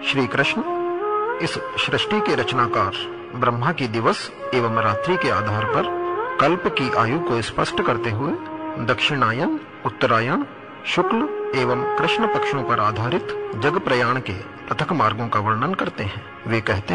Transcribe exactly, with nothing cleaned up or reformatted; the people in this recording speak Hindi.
श्री कृष्ण इस सृष्टि के रचनाकार ब्रह्मा की दिवस एवं रात्रि के आधार पर कल्प की आयु को स्पष्ट करते हुए दक्षिणायन, उत्तरायण, शुक्ल एवं कृष्ण पक्षों पर आधारित जग प्रयाण के पृथक मार्गों का वर्णन करते हैं। वे कहते हैं